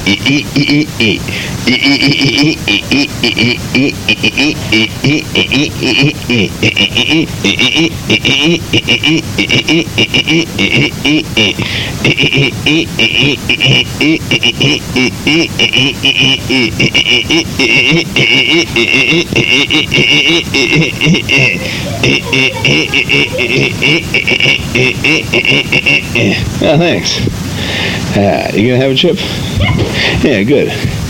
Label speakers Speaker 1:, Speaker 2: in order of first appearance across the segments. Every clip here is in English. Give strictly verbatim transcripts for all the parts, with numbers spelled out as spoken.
Speaker 1: Oh, thanks. Uh, you gonna have a chip? Yeah, good.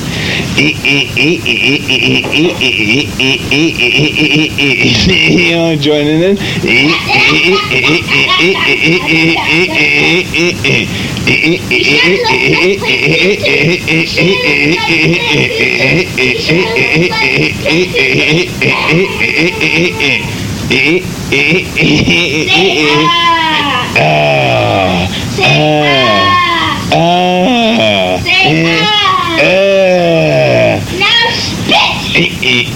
Speaker 1: You know, joining in. Ah, ah, ah, ah.
Speaker 2: Now spit!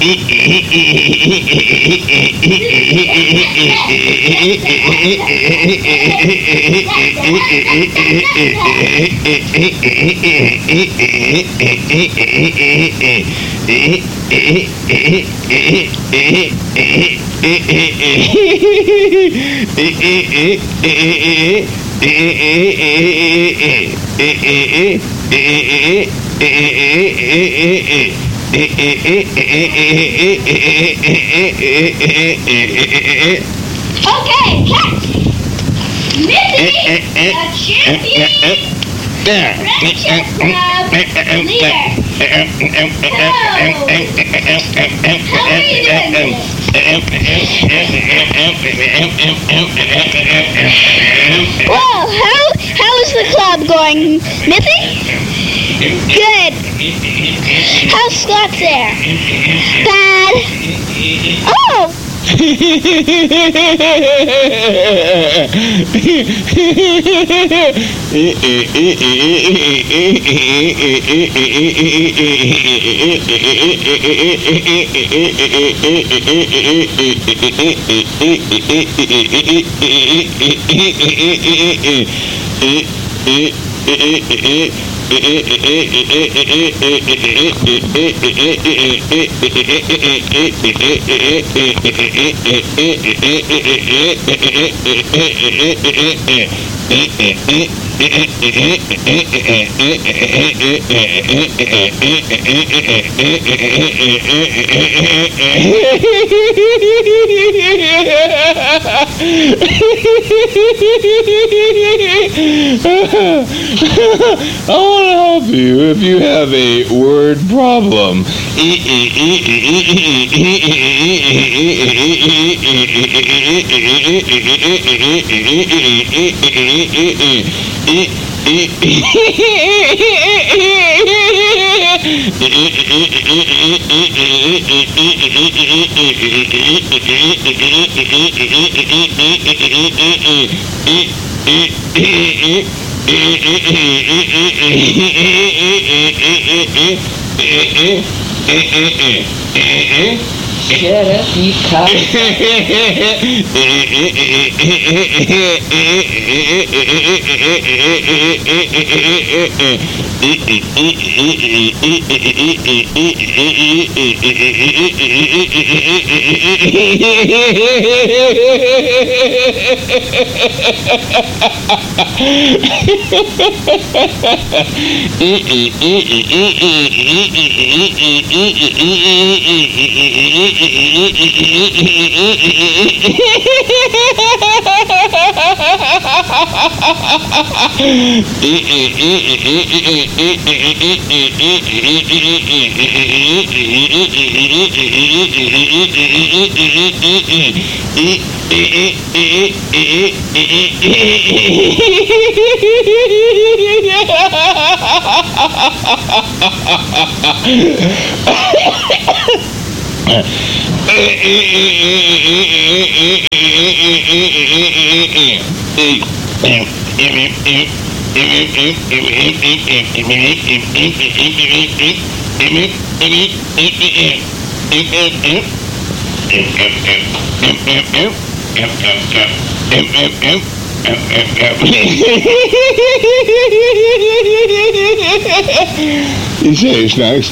Speaker 2: Okay, catch! Missy, the champion! Red chip crab leader! So, how are you doing? Well, how, how is the club going, Missy? Good. How's Scott there? Bad. Oh!
Speaker 1: I want to help you if you have a word problem.
Speaker 3: Shut up, you cock.
Speaker 1: You say it, Snacks.